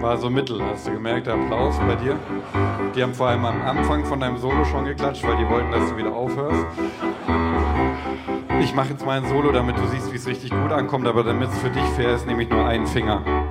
war so mittel, hast du gemerkt, der Applaus bei dir. Die haben vor allem am Anfang von deinem Solo schon geklatscht, weil die wollten, dass du wieder aufhörst. Ich mache jetzt mal ein Solo, damit du siehst, wie es richtig gut ankommt, aber damit es für dich fair ist, nehme ich nur einen Finger.